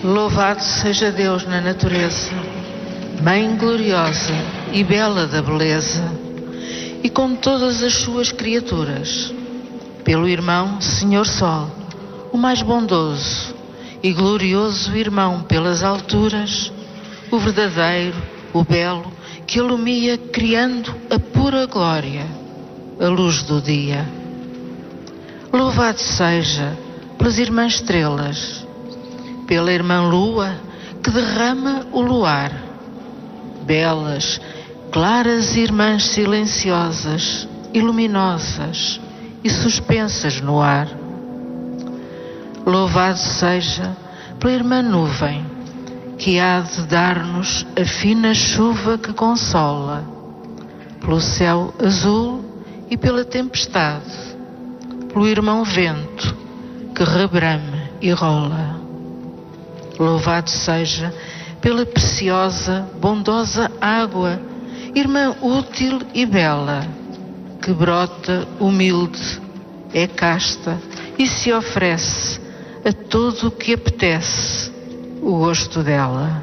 Louvado seja Deus na natureza, Mãe gloriosa e bela da beleza, e com todas as suas criaturas, pelo irmão Senhor Sol, o mais bondoso e glorioso irmão pelas alturas, o verdadeiro, o belo, que alumia criando a pura glória, a luz do dia. Louvado seja pelas irmãs estrelas, pela irmã lua que derrama o luar, belas, claras irmãs silenciosas e luminosas e suspensas no ar. Louvado seja pela irmã nuvem, que há de dar-nos a fina chuva que consola, pelo céu azul e pela tempestade, pelo irmão vento que rebrame e rola. Louvado seja pela preciosa, bondosa água, irmã útil e bela, que brota humilde, é casta e se oferece a todo o que apetece o gosto dela.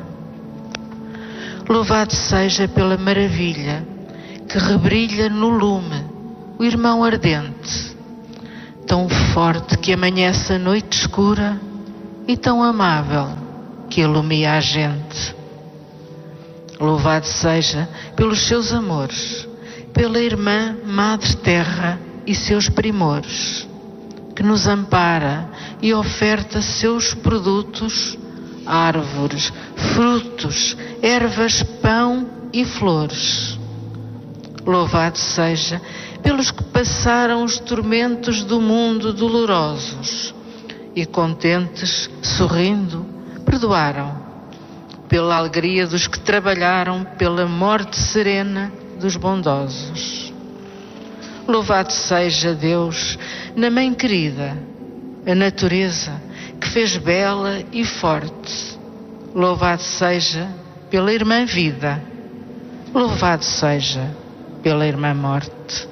Louvado seja pela maravilha que rebrilha no lume, o irmão ardente, tão forte que amanhece a noite escura e tão amável que ilumina a gente. Louvado seja pelos seus amores, pela irmã Madre Terra e seus primores, que nos ampara e oferta seus produtos, árvores, frutos, ervas, pão e flores. Louvado seja pelos que passaram os tormentos do mundo dolorosos e contentes, sorrindo, perdoaram, pela alegria dos que trabalharam pela morte serena dos bondosos. Louvado seja Deus na Mãe querida, a natureza que fez bela e forte. Louvado seja pela irmã vida. Louvado seja pela irmã morte.